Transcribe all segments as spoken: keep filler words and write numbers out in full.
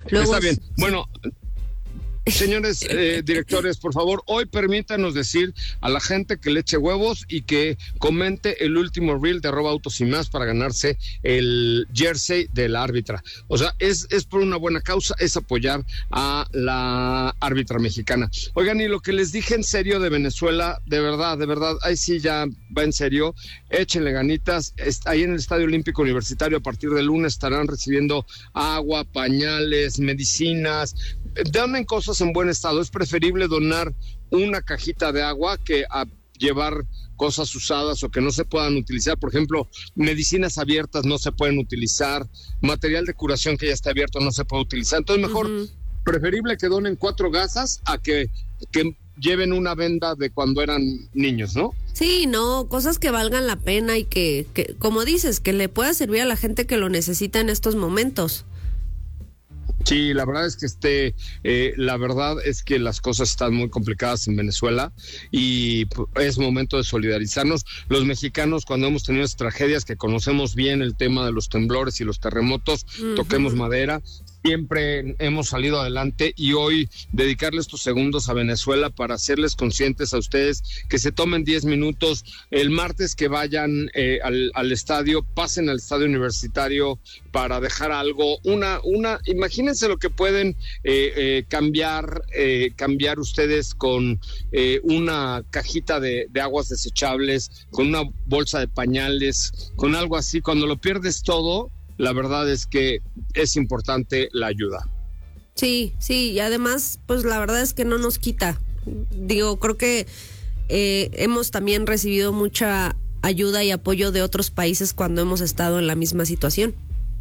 Luego, Está bien. Bueno, señores eh, directores, por favor, hoy permítanos decir a la gente que le eche huevos y que comente el último reel de arroba autos y más para ganarse el jersey de la árbitra. O sea, es, es por una buena causa, es apoyar a la árbitra mexicana. Oigan, y lo que les dije en serio de Venezuela, de verdad, de verdad, ahí sí ya va en serio, échenle ganitas. Ahí en el Estadio Olímpico Universitario a partir del lunes estarán recibiendo agua, pañales, medicinas, donen cosas en buen estado. Es preferible donar una cajita de agua que a llevar cosas usadas o que no se puedan utilizar. Por ejemplo, medicinas abiertas no se pueden utilizar, material de curación que ya está abierto no se puede utilizar. Entonces mejor, uh-huh. preferible que donen cuatro gasas a que, que lleven una venda de cuando eran niños, ¿no? Sí, no, cosas que valgan la pena y que, que como dices, que le pueda servir a la gente que lo necesita en estos momentos. Sí, la verdad es que este, eh, la verdad es que las cosas están muy complicadas en Venezuela y es momento de solidarizarnos. Los mexicanos, cuando hemos tenido estas tragedias, que conocemos bien el tema de los temblores y los terremotos, uh-huh. toquemos madera, siempre hemos salido adelante, y hoy dedicarle estos segundos a Venezuela para hacerles conscientes a ustedes que se tomen diez minutos el martes, que vayan eh, al, al estadio, pasen al estadio universitario para dejar algo, una, una, imagínense lo que pueden eh, eh, cambiar, eh, cambiar ustedes con eh, una cajita de, de aguas desechables, con una bolsa de pañales, con algo así. Cuando lo pierdes todo, la verdad es que es importante la ayuda. Sí, sí, y además, pues la verdad es que no nos quita. Digo, creo que eh, hemos también recibido mucha ayuda y apoyo de otros países cuando hemos estado en la misma situación.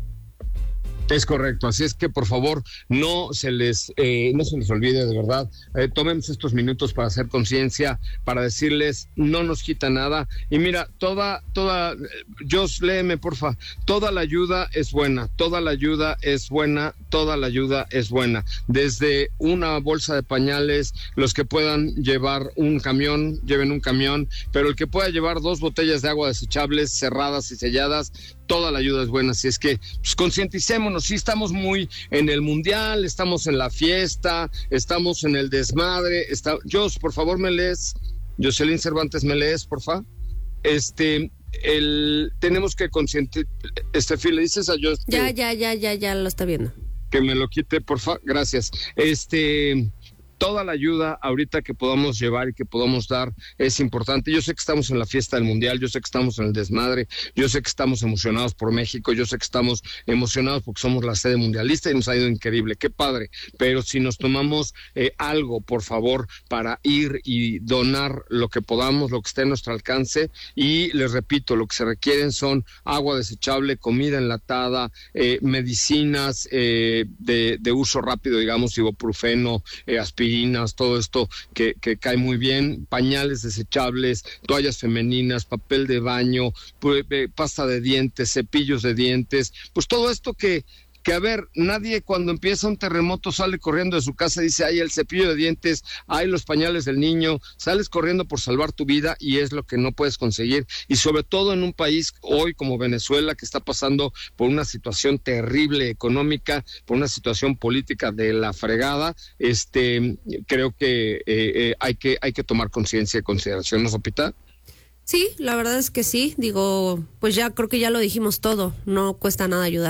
Es correcto, así es que por favor no se les eh, no se les olvide, de verdad, eh, tomemos estos minutos para hacer conciencia, para decirles no nos quita nada. Y mira, toda, toda, Jos, léeme porfa, toda la ayuda es buena, toda la ayuda es buena, toda la ayuda es buena, desde una bolsa de pañales, los que puedan llevar un camión, lleven un camión, pero el que pueda llevar dos botellas de agua desechables cerradas y selladas, toda la ayuda es buena. Así es que pues, concienticémonos. Sí, estamos muy en el mundial, estamos en la fiesta, estamos en el desmadre. Está... Jos, por favor, me lees. Jocelyn Cervantes, ¿me lees, por favor? Este, el, tenemos que concientizar. Estefi, ¿le dices a Jos? Ya, ya, ya, ya, ya lo está viendo. Que me lo quite, por favor. Gracias. Este... Toda la ayuda ahorita que podamos llevar y que podamos dar es importante. Yo sé que estamos en la fiesta del Mundial, yo sé que estamos en el desmadre, yo sé que estamos emocionados por México, yo sé que estamos emocionados porque somos la sede mundialista y nos ha ido increíble, qué padre. Pero si nos tomamos eh, algo, por favor, para ir y donar lo que podamos, lo que esté a nuestro alcance, y les repito, lo que se requieren son agua desechable, comida enlatada, eh, medicinas eh, de, de uso rápido, digamos, ibuprofeno, eh, aspirina, todo esto que, que cae muy bien, pañales desechables, toallas femeninas, papel de baño, pasta de dientes, cepillos de dientes, pues todo esto que que a ver, nadie cuando empieza un terremoto sale corriendo de su casa y dice, ay, el cepillo de dientes, ay, los pañales del niño, sales corriendo por salvar tu vida, y es lo que no puedes conseguir, y sobre todo en un país hoy como Venezuela, que está pasando por una situación terrible económica, por una situación política de la fregada. Este, creo que, eh, eh, hay que hay que tomar conciencia y consideración, ¿no, Sopita? Sí, la verdad es que sí, digo, pues ya creo que ya lo dijimos todo, no cuesta nada ayudar.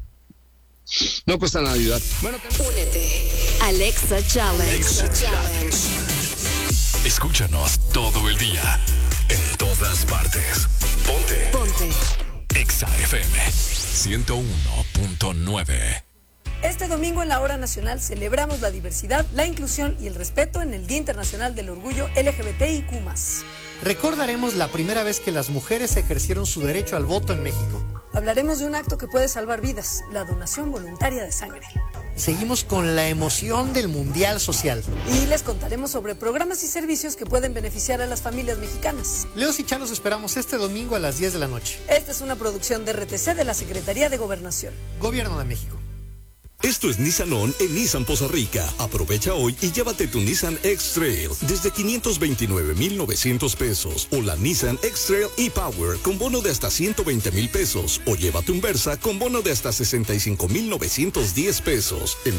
No cuesta nada ayudar. Bueno, únete. Alexa Challenge. Alexa Challenge. Escúchanos todo el día, en todas partes. Ponte. Ponte. Exa F M ciento uno punto nueve. Este domingo en la Hora Nacional celebramos la diversidad, la inclusión y el respeto en el Día Internacional del Orgullo L G B T I Q más. Recordaremos la primera vez que las mujeres ejercieron su derecho al voto en México. Hablaremos de un acto que puede salvar vidas, la donación voluntaria de sangre. Seguimos con la emoción del Mundial Social. Y les contaremos sobre programas y servicios que pueden beneficiar a las familias mexicanas. Leos y Chá los esperamos este domingo a las diez de la noche. Esta es una producción de R T C de la Secretaría de Gobernación. Gobierno de México. Esto es Nissan On en Nissan Poza Rica. Aprovecha hoy y llévate tu Nissan X-Trail desde quinientos veintinueve mil novecientos pesos, o la Nissan X-Trail e-Power con bono de hasta ciento veinte mil pesos, o llévate un Versa con bono de hasta sesenta y cinco mil novecientos diez pesos. En